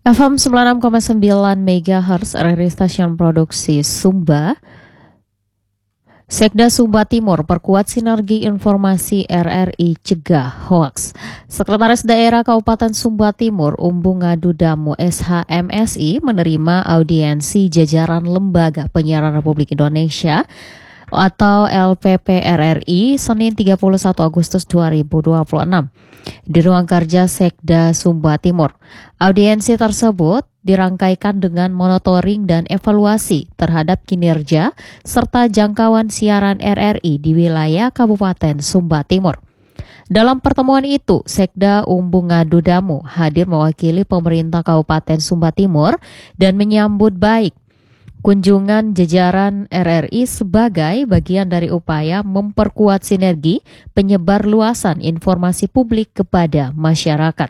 FM 96,9 MHz RRI Stasiun Produksi Sumba. Sekda Sumba Timur perkuat sinergi informasi RRI cegah hoaks. Sekretaris Daerah Kabupaten Sumba Timur Umbung Ngadu Damu SHMSI menerima audiensi jajaran Lembaga Penyiaran Republik Indonesia atau LPP RRI Senin 31 Agustus 2026 di ruang kerja Sekda Sumba Timur. Audiensi tersebut dirangkaikan dengan monitoring dan evaluasi terhadap kinerja serta jangkauan siaran RRI di wilayah Kabupaten Sumba Timur. Dalam pertemuan itu, Sekda Umbung Ngadu Damu hadir mewakili pemerintah Kabupaten Sumba Timur dan menyambut baik kunjungan jajaran RRI sebagai bagian dari upaya memperkuat sinergi penyebar luasan informasi publik kepada masyarakat.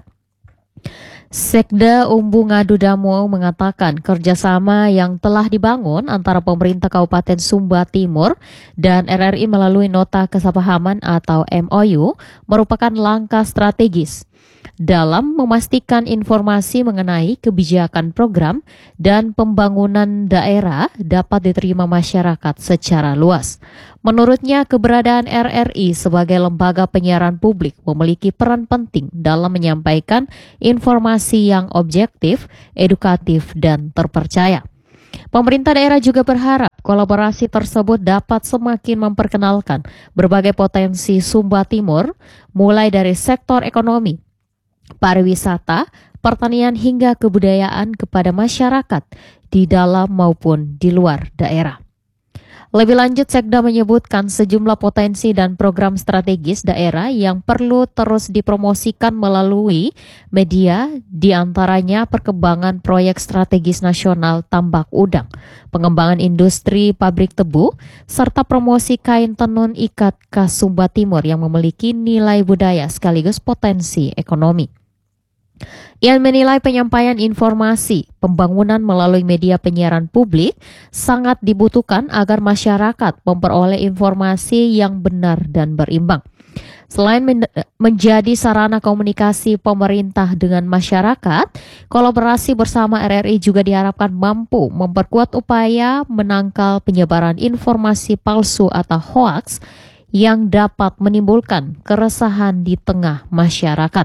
Sekda Umbung Ngadu Damu mengatakan kerjasama yang telah dibangun antara pemerintah Kabupaten Sumba Timur dan RRI melalui nota kesepahaman atau MOU merupakan langkah strategis dalam memastikan informasi mengenai kebijakan program dan pembangunan daerah dapat diterima masyarakat secara luas. Menurutnya, keberadaan RRI sebagai lembaga penyiaran publik memiliki peran penting dalam menyampaikan informasi yang objektif, edukatif, dan terpercaya. Pemerintah daerah juga berharap kolaborasi tersebut dapat semakin memperkenalkan berbagai potensi Sumba Timur, mulai dari sektor ekonomi, pariwisata, pertanian hingga kebudayaan kepada masyarakat di dalam maupun di luar daerah. Lebih lanjut, Sekda menyebutkan sejumlah potensi dan program strategis daerah yang perlu terus dipromosikan melalui media, diantaranya perkembangan proyek strategis nasional tambak udang, pengembangan industri pabrik tebu, serta promosi kain tenun ikat khas Sumba Timur yang memiliki nilai budaya sekaligus potensi ekonomi. Ia menilai penyampaian informasi pembangunan melalui media penyiaran publik sangat dibutuhkan agar masyarakat memperoleh informasi yang benar dan berimbang. Selain menjadi sarana komunikasi pemerintah dengan masyarakat, kolaborasi bersama RRI juga diharapkan mampu memperkuat upaya menangkal penyebaran informasi palsu atau hoaks yang dapat menimbulkan keresahan di tengah masyarakat.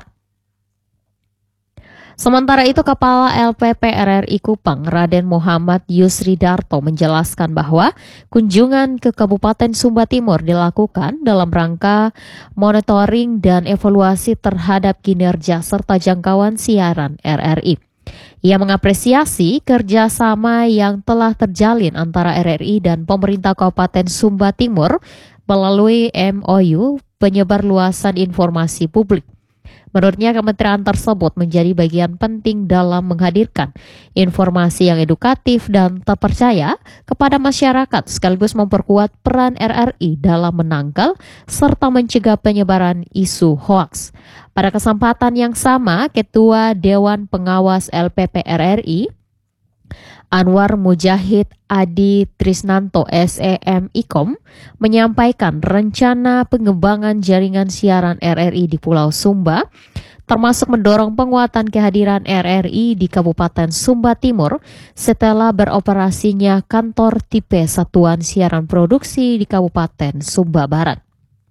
Sementara itu, Kepala LPP RRI Kupang, Raden Muhammad Yusridarto menjelaskan bahwa kunjungan ke Kabupaten Sumba Timur dilakukan dalam rangka monitoring dan evaluasi terhadap kinerja serta jangkauan siaran RRI. Ia mengapresiasi kerjasama yang telah terjalin antara RRI dan pemerintah Kabupaten Sumba Timur melalui MOU penyebar luasan informasi publik. Menurutnya, kementerian tersebut menjadi bagian penting dalam menghadirkan informasi yang edukatif dan terpercaya kepada masyarakat sekaligus memperkuat peran RRI dalam menangkal serta mencegah penyebaran isu hoaks. Pada kesempatan yang sama, Ketua Dewan Pengawas LPP RRI Anwar Mujahid Adi Trisnanto SEM Ikom menyampaikan rencana pengembangan jaringan siaran RRI di Pulau Sumba, termasuk mendorong penguatan kehadiran RRI di Kabupaten Sumba Timur setelah beroperasinya kantor tipe Satuan Siaran Produksi di Kabupaten Sumba Barat.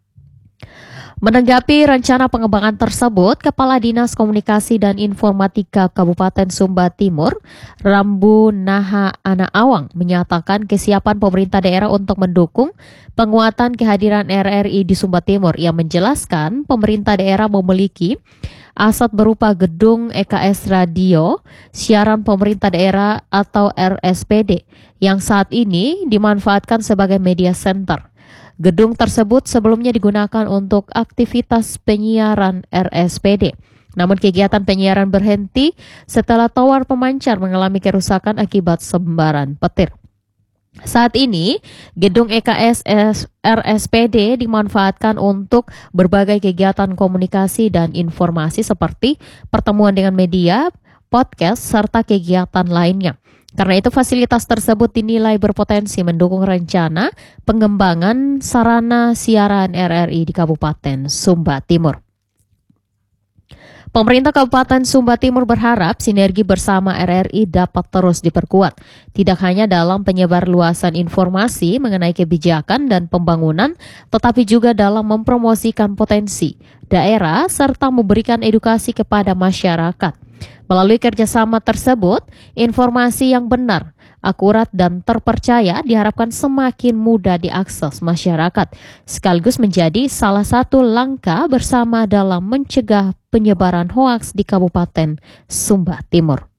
Menanggapi rencana pengembangan tersebut, Kepala Dinas Komunikasi dan Informatika Kabupaten Sumba Timur, Rambu Naha Ana Awang, menyatakan kesiapan pemerintah daerah untuk mendukung penguatan kehadiran RRI di Sumba Timur. Ia menjelaskan pemerintah daerah memiliki aset berupa gedung EKS Radio, siaran pemerintah daerah atau RSPD, yang saat ini dimanfaatkan sebagai media center. Gedung tersebut sebelumnya digunakan untuk aktivitas penyiaran RSPD. Namun kegiatan penyiaran berhenti setelah tower pemancar mengalami kerusakan akibat sembaran petir. Saat ini, gedung EKS RSPD dimanfaatkan untuk berbagai kegiatan komunikasi dan informasi seperti pertemuan dengan media, podcast, serta kegiatan lainnya. Karena itu, fasilitas tersebut dinilai berpotensi mendukung rencana pengembangan sarana siaran RRI di Kabupaten Sumba Timur. Pemerintah Kabupaten Sumba Timur berharap sinergi bersama RRI dapat terus diperkuat, tidak hanya dalam penyebar luasan informasi mengenai kebijakan dan pembangunan, tetapi juga dalam mempromosikan potensi daerah serta memberikan edukasi kepada masyarakat. Melalui kerjasama tersebut, informasi yang benar, akurat, dan terpercaya diharapkan semakin mudah diakses masyarakat, sekaligus menjadi salah satu langkah bersama dalam mencegah penyebaran hoaks di Kabupaten Sumba Timur.